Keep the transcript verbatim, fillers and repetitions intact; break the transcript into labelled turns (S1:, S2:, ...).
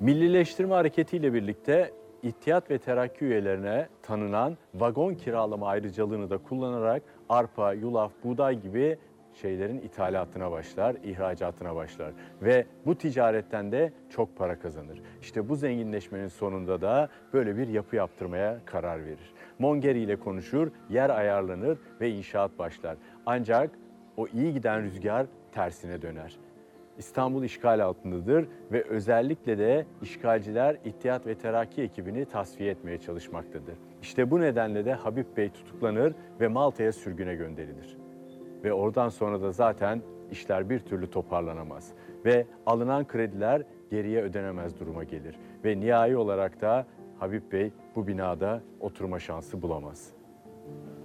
S1: Millileştirme hareketiyle birlikte İttihat ve Terakki üyelerine tanınan vagon kiralama ayrıcalığını da kullanarak arpa, yulaf, buğday gibi şeylerin ithalatına başlar, ihracatına başlar. Ve bu ticaretten de çok para kazanır. İşte bu zenginleşmenin sonunda da böyle bir yapı yaptırmaya karar verir. Mongeri ile konuşur, yer ayarlanır ve inşaat başlar. Ancak o iyi giden rüzgar tersine döner. İstanbul işgal altındadır ve özellikle de işgalciler İttihat ve Terakki ekibini tasfiye etmeye çalışmaktadır. İşte bu nedenle de Habib Bey tutuklanır ve Malta'ya sürgüne gönderilir. Ve oradan sonra da zaten işler bir türlü toparlanamaz. Ve alınan krediler geriye ödenemez duruma gelir. Ve nihai olarak da Habib Bey bu binada oturma şansı bulamaz.